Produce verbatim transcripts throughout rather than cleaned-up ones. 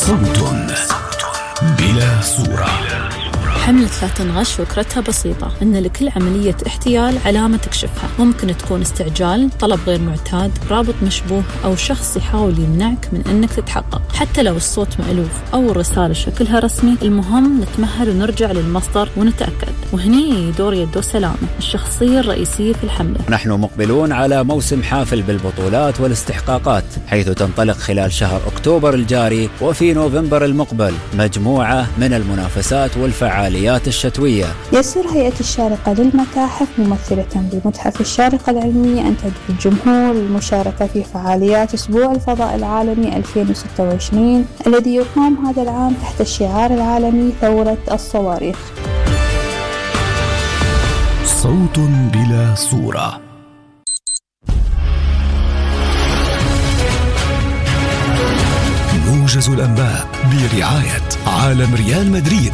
صوت بلا صورة. حملة لا تنغش فكرتها بسيطة، إن لكل عملية احتيال علامة تكشفها. ممكن تكون استعجال، طلب غير معتاد، رابط مشبوه، أو شخص يحاول يمنعك من إنك تتحقق. حتى لو الصوت مألوف أو الرسالة شكلها رسمي، المهم نتمهل ونرجع للمصدر ونتأكد. وهني دور يدو سلامة، الشخصية الرئيسية في الحملة. نحن مقبلون على موسم حافل بالبطولات والاستحقاقات، حيث تنطلق خلال شهر أكتوبر الجاري وفي نوفمبر المقبل مجموعة من المنافسات والفعاليات الشتوية. يسر هيئة الشارقة للمتاحف ممثلة بمتحف الشارقة العلمية أن تدعو الجمهور للمشاركة في فعاليات أسبوع الفضاء العالمي ألفين وستة وعشرين الذي يقام هذا العام تحت الشعار العالمي ثورة الصواريخ. صوت بلا صورة. موجز الأنباء برعاية عالم ريال مدريد.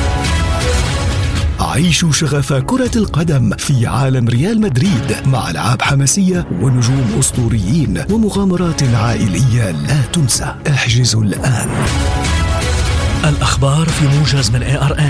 عيشوا شغف كرة القدم في عالم ريال مدريد مع ألعاب حماسية ونجوم أسطوريين ومغامرات عائلية لا تنسى. احجزوا الآن. الأخبار في موجز من إيه آر إن.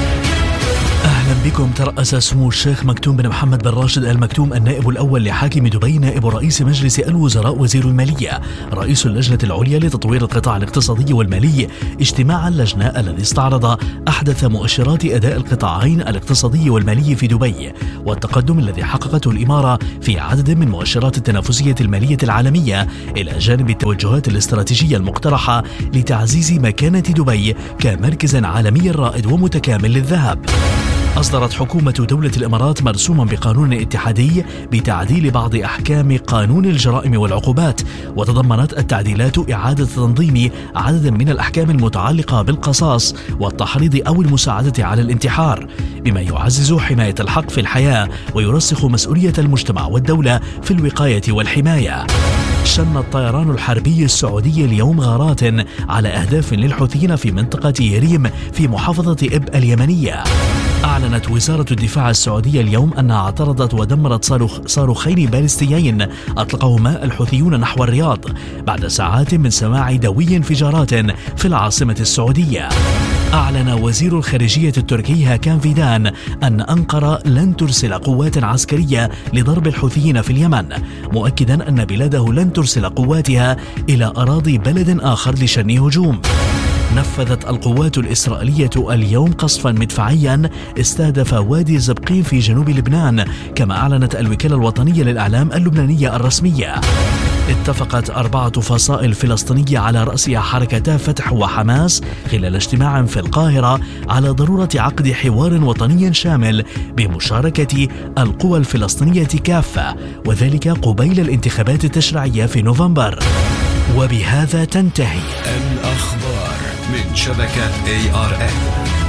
أهلا بكم. ترأس سمو الشيخ مكتوم بن محمد بن راشد آل مكتوم النائب الأول لحاكم دبي نائب رئيس مجلس الوزراء وزير المالية رئيس اللجنة العليا لتطوير القطاع الاقتصادي والمالي اجتماع اللجنة الذي استعرض أحدث مؤشرات أداء القطاعين الاقتصادي والمالي في دبي والتقدم الذي حققته الإمارة في عدد من مؤشرات التنافسية المالية العالمية إلى جانب التوجهات الاستراتيجية المقترحة لتعزيز مكانة دبي كمركز عالمي رائد ومتكامل للذهب. أصدرت حكومة دولة الإمارات مرسوما بقانون اتحادي بتعديل بعض أحكام قانون الجرائم والعقوبات، وتضمنت التعديلات إعادة تنظيم عدد من الأحكام المتعلقة بالقصاص والتحريض أو المساعدة على الانتحار، بما يعزز حماية الحق في الحياة ويرسخ مسؤولية المجتمع والدولة في الوقاية والحماية. شن الطيران الحربي السعودي اليوم غارات على أهداف للحوثيين في منطقة يريم في محافظة إب اليمنية. أعلنت وزارة الدفاع السعودية اليوم أنها اعترضت ودمرت صاروخ صاروخين باليستيين أطلقهما الحوثيون نحو الرياض بعد ساعات من سماع دوي انفجارات في العاصمة السعودية. أعلن وزير الخارجية التركي هاكان فيدان أن أنقرة لن ترسل قوات عسكرية لضرب الحوثيين في اليمن، مؤكدا أن بلاده لن ترسل قواتها إلى أراضي بلد آخر لشن هجوم. نفذت القوات الإسرائيلية اليوم قصفا مدفعيا استهدف وادي زبقين في جنوب لبنان، كما أعلنت الوكالة الوطنية للإعلام اللبنانية الرسمية. اتفقت أربعة فصائل فلسطينية على رأسها حركتا فتح وحماس خلال اجتماع في القاهرة على ضرورة عقد حوار وطني شامل بمشاركة القوى الفلسطينية كافة، وذلك قبيل الانتخابات التشريعية في نوفمبر. وبهذا تنتهي الأخبار من شبكة إيه آر إن.